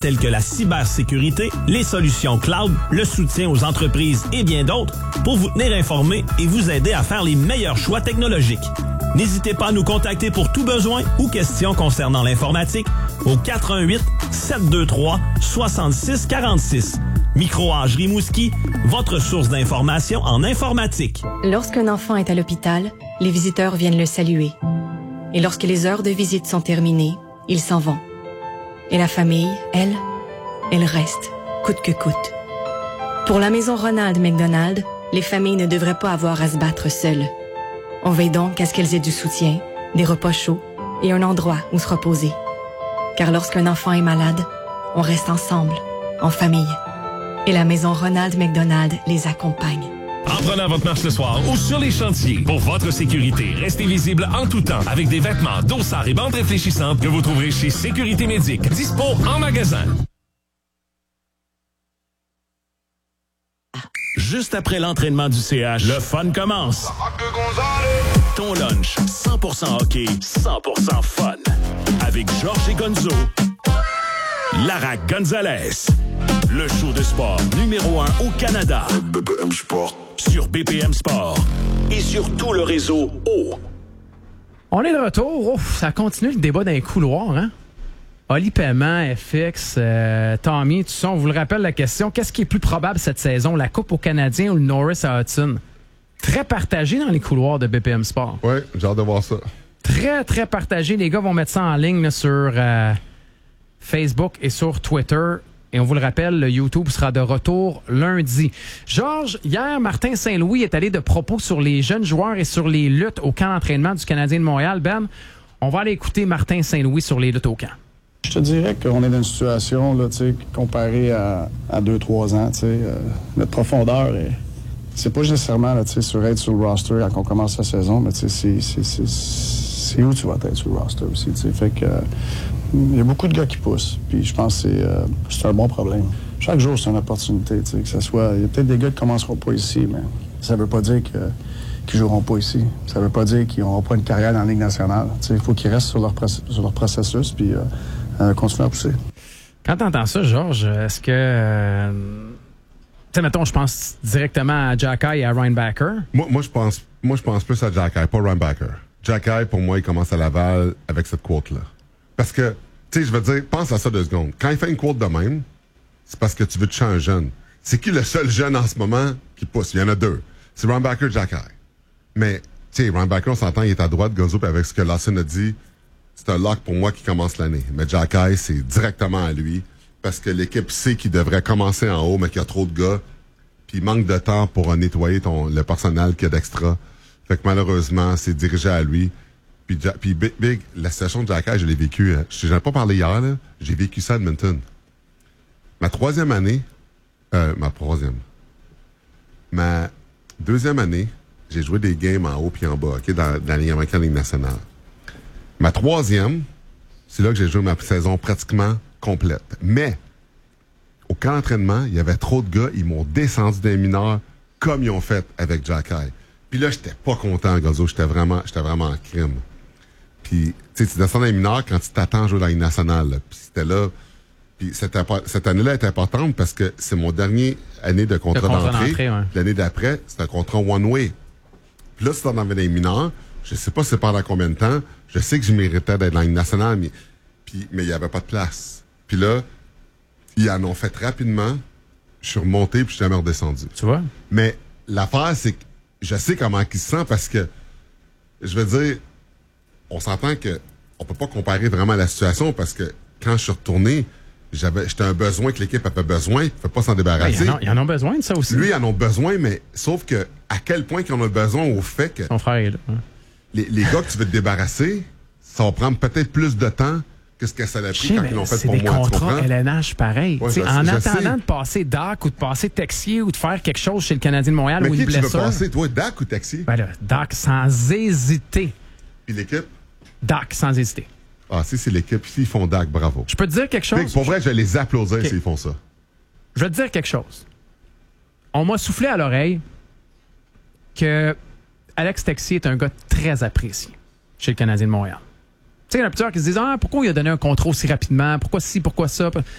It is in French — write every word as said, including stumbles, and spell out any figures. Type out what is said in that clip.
telles que la cybersécurité, les solutions cloud, le soutien aux entreprises et bien d'autres pour vous tenir informé et vous aider à faire les meilleurs choix technologiques. N'hésitez pas à nous contacter pour tout besoin ou questions concernant l'informatique au quatre un huit, sept deux trois, six six quatre six. Micro-Age Rimouski, votre source d'information en informatique. Lorsqu'un enfant est à l'hôpital, les visiteurs viennent le saluer. Et lorsque les heures de visite sont terminées, ils s'en vont. Et la famille, elle, elle reste, coûte que coûte. Pour la maison Ronald McDonald, les familles ne devraient pas avoir à se battre seules. On veille donc à ce qu'elles aient du soutien, des repas chauds et un endroit où se reposer. Car lorsqu'un enfant est malade, on reste ensemble, en famille. Et la maison Ronald McDonald les accompagne. En prenant votre marche le soir ou sur les chantiers, pour votre sécurité, restez visible en tout temps avec des vêtements, dossards et bandes réfléchissantes que vous trouverez chez Sécurité Médic. Dispo en magasin. Juste après l'entraînement du C H, le fun commence. Ton lunch, cent pour cent hockey, cent pour cent fun. Avec Georges et Gonzo, Lara Gonzalez. Le show de sport numéro un au Canada. B P M Sport. Sur B P M Sport. Et sur tout le réseau O. On est de retour. Ouf, ça continue le débat dans les couloirs, hein? Oli Paiement, F X, euh, Tommy, tout ça, on vous le rappelle la question. Qu'est-ce qui est plus probable cette saison, la Coupe aux Canadiens ou le Norris à Hudson? Très partagé dans les couloirs de B P M Sport. Oui, j'ai hâte de voir ça. Très, très partagé. Les gars vont mettre ça en ligne là, sur euh, Facebook et sur Twitter. Et on vous le rappelle, le YouTube sera de retour lundi. Georges, hier, Martin Saint-Louis est allé de propos sur les jeunes joueurs et sur les luttes au camp d'entraînement du Canadien de Montréal. Ben, on va aller écouter Martin Saint-Louis sur les luttes au camp. Je te dirais qu'on est dans une situation, là, comparée à, à deux trois ans. Euh, notre profondeur, est, c'est pas nécessairement là, sur être sur le roster quand on commence la saison, mais c'est, c'est, c'est, c'est où tu vas être sur le roster aussi. Fait que euh, il y a beaucoup de gars qui poussent, puis je pense que c'est, euh, c'est un bon problème. Chaque jour, c'est une opportunité, que ça soit... Il y a peut-être des gars qui commenceront pas ici, mais ça veut pas dire que, qu'ils joueront pas ici. Ça veut pas dire qu'ils n'auront pas une carrière dans la Ligue nationale. Il faut qu'ils restent sur leur, sur leur processus, puis... Euh, Euh, continuer à pousser. Quand tu entends ça, Georges, est-ce que... Euh, tu sais, mettons, je pense directement à Jack Eye et à Ryan Backer. Moi, moi, je pense, moi, je pense plus à Jack Eye, pas Ryan Backer. Jack Eye, pour moi, il commence à Laval avec cette quote-là. Parce que, tu sais, je veux dire, pense à ça deux secondes. Quand il fait une quote de même, c'est parce que tu veux toucher un jeune. C'est qui le seul jeune en ce moment qui pousse? Il y en a deux. C'est Ryan Backer, Jack Eye. Mais, tu sais, Ryan Backer, on s'entend, il est à droite, Gonzo, puis avec ce que Lawson a dit, c'est un lock pour moi qui commence l'année. Mais Jack Eye, c'est directement à lui. Parce que l'équipe sait qu'il devrait commencer en haut, mais qu'il y a trop de gars. Puis il manque de temps pour nettoyer ton, le personnel qu'il y a d'extra. Fait que malheureusement, c'est dirigé à lui. Puis, puis Big, Big, la situation de Jack Eye, je l'ai vécu. Je n'en ai pas parlé hier, là. J'ai vécu ça à Edmonton. Ma troisième année, euh, ma troisième. Ma deuxième année, j'ai joué des games en haut puis en bas, OK, dans, dans la Ligue américaine, Ligue nationale. Ma troisième, c'est là que j'ai joué ma saison pratiquement complète. Mais, au camp d'entraînement, il y avait trop de gars, ils m'ont descendu des mineurs comme ils ont fait avec Jack Eye. Puis là, j'étais pas content, Gazo, j'étais vraiment, j'étais vraiment en crime. Puis, tu sais, tu descends dans les mineurs quand tu t'attends à jouer dans la Ligue nationale. Là. Puis c'était là, puis cette, cette année-là est importante parce que c'est mon dernier année de contrat, de contrat d'entrée. d'entrée ouais. L'année d'après, c'est un contrat one-way. Puis là, si t'en avais des mineurs, je sais pas c'est pendant combien de temps. Je sais que je méritais d'être dans la Ligue nationale, mais puis mais il y avait pas de place. Puis là, ils en ont fait rapidement. Je suis remonté puis je suis jamais redescendu. Tu vois? Mais l'affaire, c'est que je sais comment il se sent parce que je veux dire, on s'entend que on peut pas comparer vraiment la situation parce que quand je suis retourné, j'avais j'étais un besoin que l'équipe avait besoin, il ne peut pas s'en débarrasser. Ben, ils en ont besoin de ça aussi. Lui, ils en ont besoin, mais sauf que à quel point ils en ont besoin au fait que son frère est là. Hein. Les, les gars que tu veux te débarrasser, ça va prendre peut-être plus de temps que ce que ça a pris quand ils l'ont fait pour moi. C'est des contrats L N H pareil. Ouais, en je attendant sais. de passer D A C ou de passer Texier ou de faire quelque chose chez le Canadien de Montréal mais ou qui une blessure. Tu veux passer, toi, D A C ou Texier? Ben là, D A C sans hésiter. Puis l'équipe? D A C sans hésiter. Ah, si c'est l'équipe, s'ils font D A C, bravo. Je peux te dire quelque chose? Puis, pour vrai, je vais les applaudir okay. s'ils font ça. Je vais te dire quelque chose. On m'a soufflé à l'oreille que Alex Texier est un gars très apprécié chez le Canadien de Montréal. Tu sais, il y en a plusieurs qui se disent « Ah, pourquoi il a donné un contrat aussi rapidement? Pourquoi ci, pourquoi ça? »